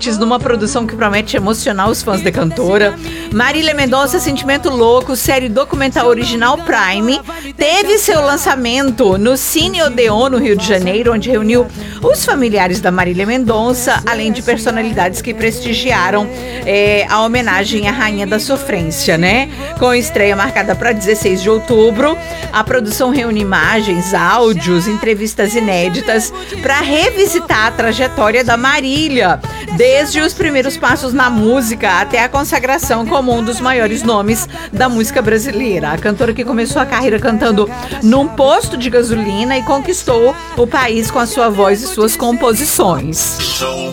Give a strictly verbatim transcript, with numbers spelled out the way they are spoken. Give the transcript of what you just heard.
hits numa produção que promete emocionar os fãs da cantora. Marília Mendonça, Sentimento Louco, série documental original Prime, teve seu lançamento no Cine Odeon, no Rio de Janeiro, onde reuniu os familiares da Marília Mendonça, além de personalidades que prestigiaram é, a homenagem à Rainha da Sofrência, né? Com estreia marcada para dezesseis de outubro, a produção reúne imagens, áudios, entrevistas inéditas para revisitar a trajetória da Marília, desde os primeiros passos na música até a consagração como um dos maiores nomes da música brasileira. A cantora que começou a carreira cantando num posto de gasolina e conquistou o país com a sua voz e suas composições.